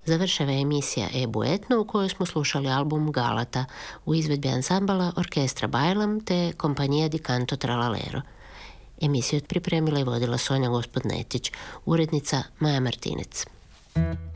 Završava emisija E-Buetno u kojoj smo slušali album Galata u izvedbi ansambala Orkestra Bajlam te Kompanija di Canto Tralalero. Emisiju pripremila i vodila Sonja Gospodnetić, urednica Maja Martinec.